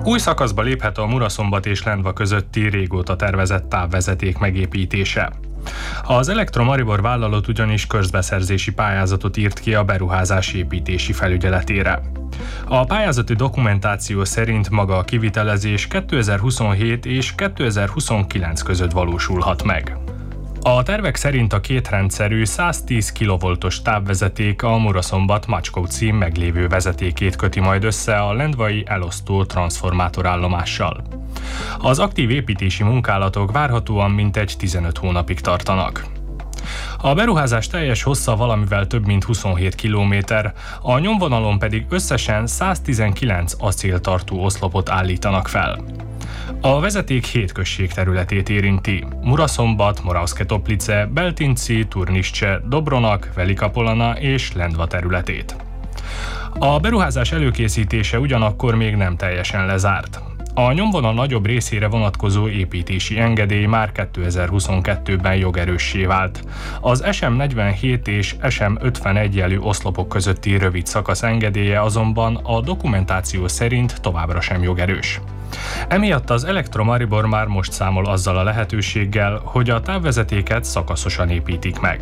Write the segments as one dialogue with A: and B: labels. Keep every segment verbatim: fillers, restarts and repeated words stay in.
A: Új szakaszba léphet a Muraszombat és Lendva közötti régóta tervezett távvezeték megépítése. Az Elektro-Maribor vállalat ugyanis közbeszerzési pályázatot írt ki a beruházás építési felügyeletére. A pályázati dokumentáció szerint maga a kivitelezés kétezer-huszonhét és kétezer-huszonkilenc között valósulhat meg. A tervek szerint a kétrendszerű száztíz kilovoltos távvezeték a Muraszombat-Macskóczi meglévő vezetékét köti majd össze a lendvai elosztó transformátorállomással. Az aktív építési munkálatok várhatóan mintegy tizenöt hónapig tartanak. A beruházás teljes hossza valamivel több mint huszonhét kilométer, a nyomvonalon pedig összesen száztizenkilenc acéltartó oszlopot állítanak fel. A vezeték hét község területét érinti: Muraszombat, Moravské Toplice, Beltinci, Turnišče, Dobronak, Velika Polana és Lendva területét. A beruházás előkészítése ugyanakkor még nem teljesen lezárt. A nyomvonal nagyobb részére vonatkozó építési engedély már kétezer-huszonkettőben jogerőssé vált. Az es em negyvenhét és es em ötvenegy jelű oszlopok közötti rövid szakasz engedélye azonban a dokumentáció szerint továbbra sem jogerős. Emiatt az Elektro-Maribor már most számol azzal a lehetőséggel, hogy a távvezetéket szakaszosan építik meg.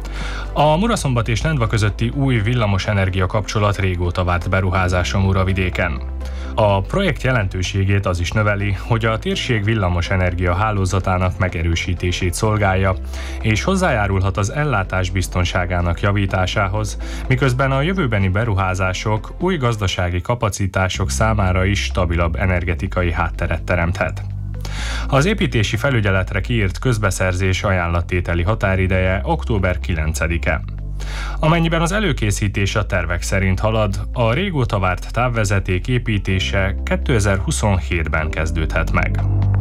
A: A Muraszombat és Lendva közötti új villamosenergia kapcsolat régóta várt beruházás a Muravidéken. A projekt jelentőségét az is növeli, hogy a térség villamosenergia hálózatának megerősítését szolgálja, és hozzájárulhat az ellátás biztonságának javításához, miközben a jövőbeni beruházások új gazdasági kapacitások számára is stabilabb energetikai hátteret teremthet. Az építési felügyeletre kiírt közbeszerzés ajánlattételi határideje október kilencedike. Amennyiben az előkészítés a tervek szerint halad, a régóta várt távvezeték építése kétezer-huszonhétben kezdődhet meg.